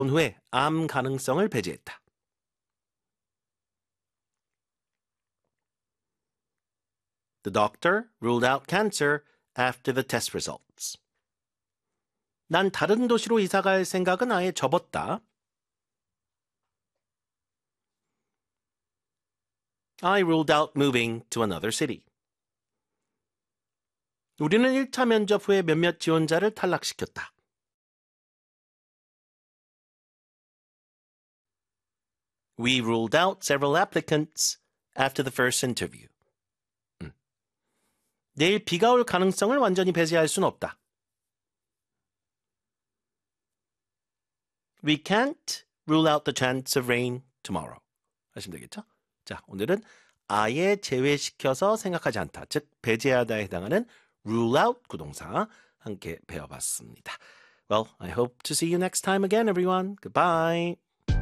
후에 암 가능성을 배제했다. The doctor ruled out cancer after the test results. 난 다른 도시로 이사갈 생각은 아예 접었다. I ruled out moving to another city. 우리는 1차 면접 후에 몇몇 지원자를 탈락시켰다. We ruled out several applicants after the first interview. 내일 비가 올 가능성을 완전히 배제할 수는 없다. We can't rule out the chance of rain tomorrow. 하시면 되겠죠? 자, 오늘은 아예 제외시켜서 생각하지 않다, 즉 배제하다에 해당하는 rule out 구동사 함께 배워봤습니다. Well, I hope to see you next time again, everyone. Goodbye.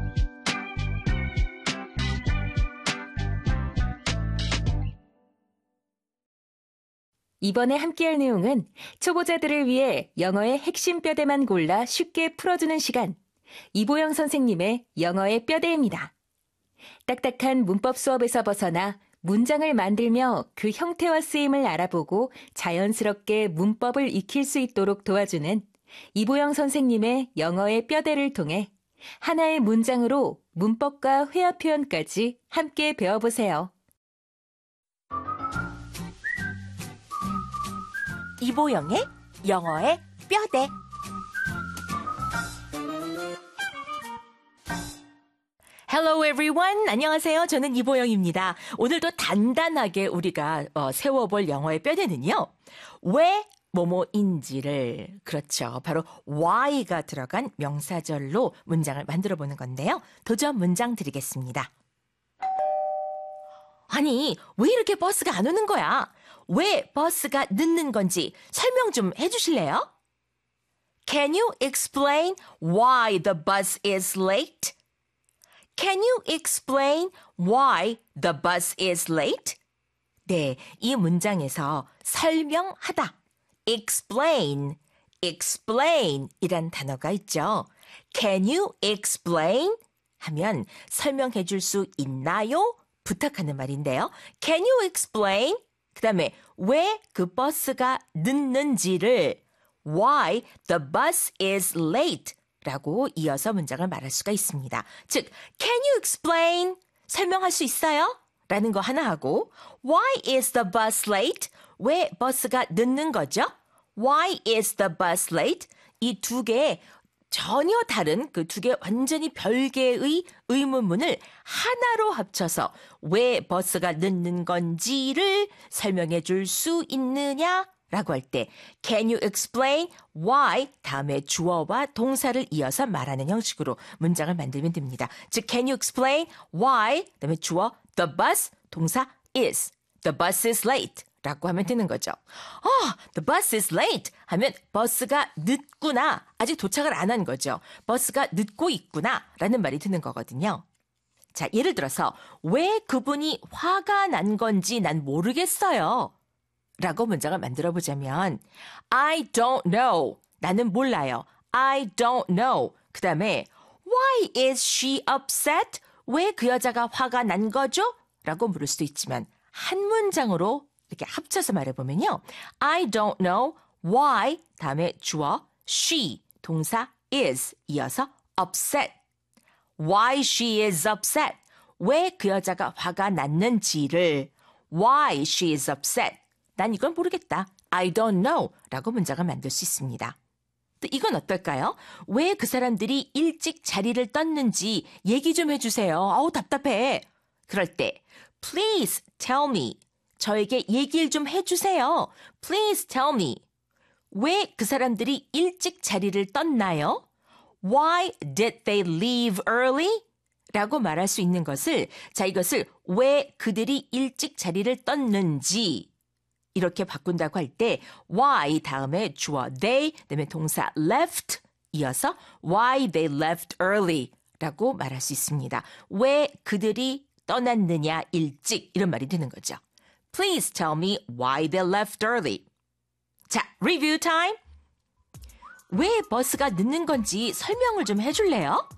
이번에 함께할 내용은 초보자들을 위해 영어의 핵심 뼈대만 골라 쉽게 풀어주는 시간, 이보영 선생님의 영어의 뼈대입니다. 딱딱한 문법 수업에서 벗어나 문장을 만들며 그 형태와 쓰임을 알아보고 자연스럽게 문법을 익힐 수 있도록 도와주는 이보영 선생님의 영어의 뼈대를 통해 하나의 문장으로 문법과 회화 표현까지 함께 배워보세요. 이보영의 영어의 뼈대. Hello everyone. 안녕하세요. 저는 이보영입니다. 오늘도 단단하게 우리가 세워볼 영어의 뼈대는요. 왜 뭐뭐인지를, 그렇죠. 바로 why가 들어간 명사절로 문장을 만들어 보는 건데요. 도전 문장 드리겠습니다. 아니, 왜 이렇게 버스가 안 오는 거야? 왜 버스가 늦는 건지 설명 좀 해주실래요? Can you explain why the bus is late? Can you explain why the bus is late? 네, 이 문장에서 설명하다, explain, explain 이란 단어가 있죠. Can you explain? 하면 설명해 줄 수 있나요? 부탁하는 말인데요. Can you explain? 그 다음에 왜 그 버스가 늦는지를 why the bus is late 라고 이어서 문장을 말할 수가 있습니다. 즉, can you explain? 설명할 수 있어요? 라는 거 하나 하고 why is the bus late? 왜 버스가 늦는 거죠? Why is the bus late? 이 두 개의 전혀 다른 그 두 개 완전히 별개의 의문문을 하나로 합쳐서 왜 버스가 늦는 건지를 설명해 줄 수 있느냐라고 할 때 Can you explain why 다음에 주어와 동사를 이어서 말하는 형식으로 문장을 만들면 됩니다. 즉 Can you explain why 다음에 주어 the bus 동사 is the bus is late 라고 하면 되는 거죠. The bus is late 하면 버스가 늦구나. 아직 도착을 안 한 거죠. 버스가 늦고 있구나 라는 말이 드는 거거든요. 자, 예를 들어서 왜 그분이 화가 난 건지 난 모르겠어요. 라고 문장을 만들어 보자면 I don't know. 나는 몰라요. I don't know. 그 다음에 Why is she upset? 왜 그 여자가 화가 난 거죠? 라고 물을 수도 있지만 한 문장으로 이렇게 합쳐서 말해보면요. I don't know why 다음에 주어 she 동사 is 이어서 upset. Why she is upset. 왜 그 여자가 화가 났는지를 why she is upset. 난 이건 모르겠다. I don't know 라고 문장을 만들 수 있습니다. 또 이건 어떨까요? 왜 그 사람들이 일찍 자리를 떴는지 얘기 좀 해주세요. 아우 답답해. 그럴 때 Please tell me. 저에게 얘기를 좀 해주세요. Please tell me. 왜 그 사람들이 일찍 자리를 떴나요? Why did they leave early? 라고 말할 수 있는 것을, 자, 이것을 왜 그들이 일찍 자리를 떴는지 이렇게 바꾼다고 할 때 why 다음에 주어 they, 그다음에 동사 left 이어서 why they left early 라고 말할 수 있습니다. 왜 그들이 떠났느냐 일찍 이런 말이 되는 거죠. Please tell me why they left early. 자, review time. 왜 버스가 늦는 건지 설명을 좀 해줄래요?